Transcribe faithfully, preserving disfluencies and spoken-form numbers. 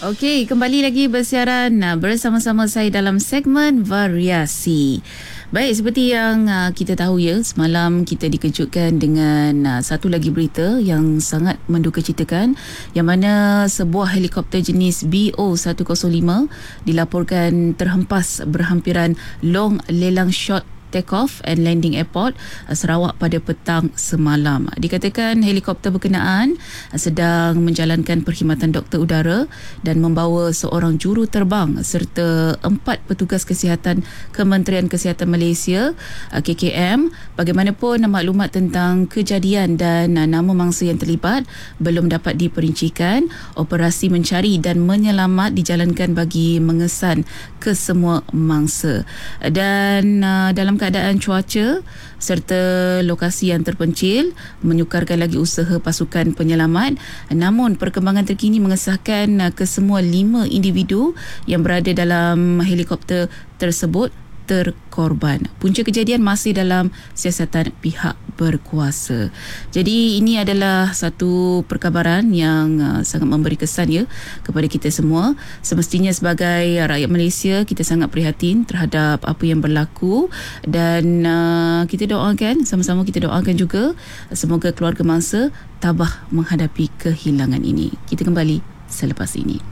Okey, kembali lagi bersiaran uh, bersama-sama saya dalam segmen variasi. Baik, seperti yang uh, kita tahu ya, semalam kita dikejutkan dengan uh, satu lagi berita yang sangat mendukacitakan, yang mana sebuah helikopter jenis B O seratus lima dilaporkan terhempas berhampiran Long Lelang Short Takeoff and Landing Airport, Sarawak pada petang semalam. Dikatakan helikopter berkenaan sedang menjalankan perkhidmatan doktor udara dan membawa seorang juru terbang serta empat petugas kesihatan Kementerian Kesihatan Malaysia K K M. Bagaimanapun maklumat tentang kejadian dan nama mangsa yang terlibat belum dapat diperincikan. Operasi mencari dan menyelamat dijalankan bagi mengesan kesemua mangsa. Dan dalam keadaan cuaca serta lokasi yang terpencil menyukarkan lagi usaha pasukan penyelamat. Namun perkembangan terkini mengesahkan kesemua lima individu yang berada dalam helikopter tersebut terkorban. Punca kejadian masih dalam siasatan pihak berkuasa. Jadi ini adalah satu perkabaran yang uh, sangat memberi kesan ya kepada kita semua. Semestinya sebagai rakyat Malaysia kita sangat prihatin terhadap apa yang berlaku dan uh, kita doakan, sama-sama kita doakan juga semoga keluarga mangsa tabah menghadapi kehilangan ini. Kita kembali selepas ini.